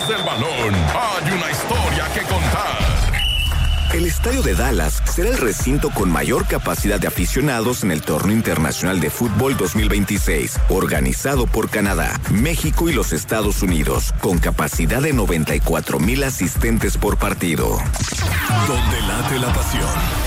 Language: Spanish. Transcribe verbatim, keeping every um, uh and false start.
detrás del balón hay una historia que contar. El estadio de Dallas será el recinto con mayor capacidad de aficionados en el Torneo Internacional de Fútbol dos mil veintiséis, organizado por Canadá, México y los Estados Unidos, con capacidad de noventa y cuatro mil asistentes por partido. Donde late la pasión.